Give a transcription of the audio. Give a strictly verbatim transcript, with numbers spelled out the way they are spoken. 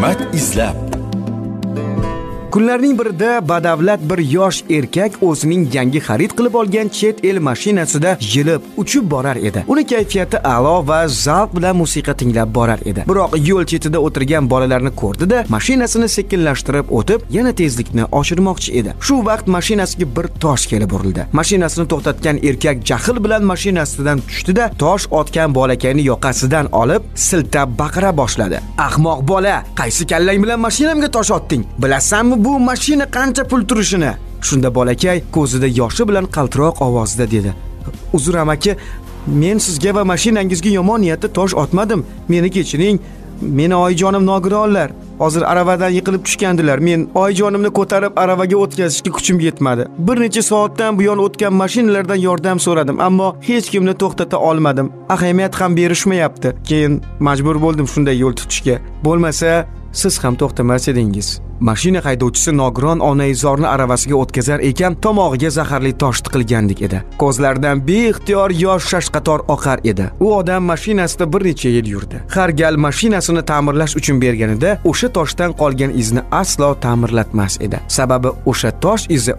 Hikmat izlab. Kunlarning birida badavlat bir yosh erkak o'zining yangi xarid qilib olgan chet el mashinasida yilib uchib borar edi. Uni kayfiyati a'lo va zavq bilan musiqa tinglab borar edi. Biroq yo'l chetida o'tirgan bolalarni ko'rdi-da, mashinasini sekinlashtirib o'tib, yana tezlikni oshirmoqchi edi. Shu vaqt mashinasiga bir tosh kelib urildi. Mashinasini to'xtatgan erkak jahl bilan mashinasidan tushdi-da, tosh otgan bolakayni yoqasidan olib, siltab baqira boshladi. "Ahmoq bola, qaysi kallang bilan mashinamga tosh otding? Bilasanmi bu mashina qancha pul turishini?" Shunda bolakay ko'zida yoshi bilan qaltiroq ovozda dedi: "Uzr amaki, men sizga va mashinangizga yomon niyatda tosh otmadim. Meni kechiring. Meni oyijonim nogironlar. Hozir aravadan yiqilib tushgandilar. Men oyijonimni ko'tarib aravaga o'tkazishga kuchim yetmadi. Bir necha soatdan buyon o'tgan mashinalardan yordam so'radim, ammo hech kimni to'xtata olmadim. Ahamiyat ham berishmayapti. Keyin majbur bo'ldim shunday yo'l tutishga. Bo'lmasa, siz ham to'xtamas edingiz." Mashina haydovchisi nogiron onaizorni aravasiga o'tkazar ekan, tomog'iga zaharli tosh tiqilgandek edi. Ko'zlaridan beixtiyor yosh shashqator oqar edi. U odam mashinasida bir necha yil yurdi. Har gal mashinasini ta'mirlash uchun berganida o'sha toshdan qolgan izni aslo ta'mirlatmas edi. Sababi o'sha tosh izi